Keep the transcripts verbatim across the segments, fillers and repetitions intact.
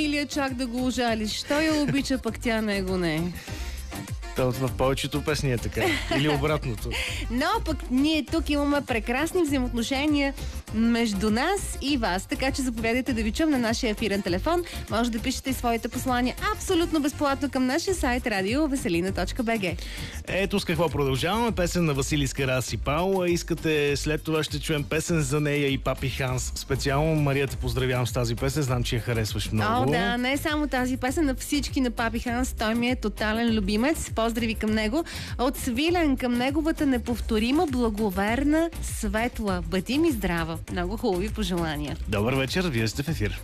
Василия чак да го ужалиш? Той я обича, пък тя него не. То в повечето песни е така. Или обратното. Но пък ние тук имаме прекрасни взаимоотношения между нас и вас. Така че заповядайте да ви чуем на нашия ефирен телефон. Може да пишете и своите послания абсолютно безплатно към нашия сайт радио веселина точка би джи. Ето с какво продължаваме. Песен на Васили Карасипал. Искате, след това ще чуем песен за нея и Папи Ханс. Специално Мария, те поздравявам с тази песен. Знам, че я харесваш много. О, да, не само тази песен, на всички на Папи Ханс. Той ми е тотален любимец. Поздрави към него. От Свилен към неговата неповторима, благоверна, светла. Бъди ми здрава. Много хубави пожелания. Добър вечер, вие сте в ефир.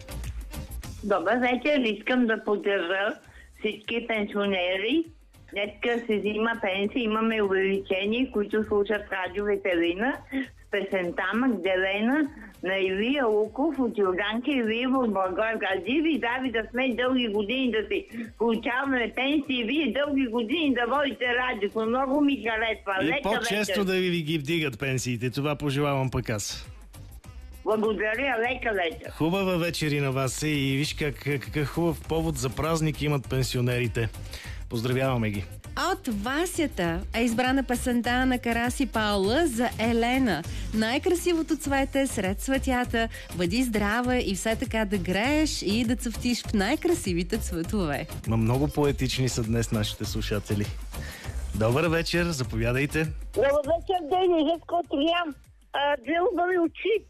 Добър вечер, искам да поддържа всички пенсионери. Днеска се взима пенсия, имаме увеличение, които слушат радио Ветерина с песента Магдалена на Илия Луков от Йорданка Илиева от Благоевград. Живи, здрави да сме дълги години да си получаваме пенсии и вие дълги години да водите радиото. Много ми харесва. И Лека по-често вечер. да ви ги вдигат пенсиите. Това пожелавам пък аз. Благодаря, лека вечер. Хубава вечер и на вас. И виж как, какъв хубав повод за празник имат пенсионерите. Поздравяваме ги. От Васята е избрана песента на Караси Паула за Елена. Най-красивото цвете сред цветята. Бъди здрава и все така да грееш и да цъфтиш в най-красивите цветове. Ма много поетични са днес нашите слушатели. Добър вечер, заповядайте. Добър вечер, Дени, Жеско Троян. Две убави очи.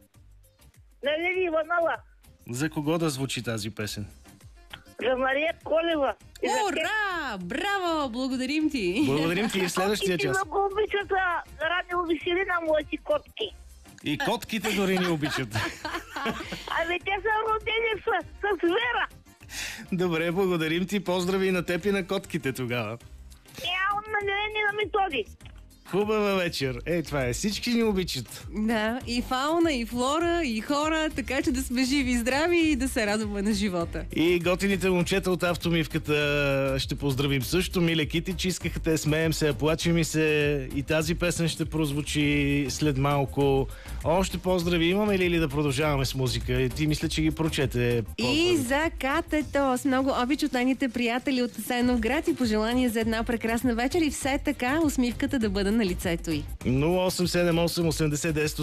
Нали ли, Иванова? За кого да звучи тази песен? За Мария Колева. И за Ура! Браво! Благодарим ти! Благодарим ти и в следващия котките час. много обичат а, радио Веселина, моите котки. И котките дори ни обичат. Ами те са родени с, с вера. Добре, благодарим ти. Поздрави на теб и на котките тогава. Яо на Лени на Методи. Хубава вечер. Ей, това е. Всички ни обичат. Да, и фауна, и флора, и хора, така че да сме живи и здрави и да се радваме на живота. И готините момчета от автомивката ще поздравим също. Миле Китич, искаха те, смеем се, плачем и се. И тази песен ще прозвучи след малко. Още поздрави имаме ли, или да продължаваме с музика? И ти мисля, че ги прочете. И за Катето с много обич от нейните приятели от Асеновград и пожелание за една прекрасна вечер и все така усмивката да бъде на лицето й. нула осем седем осем осемдесет десет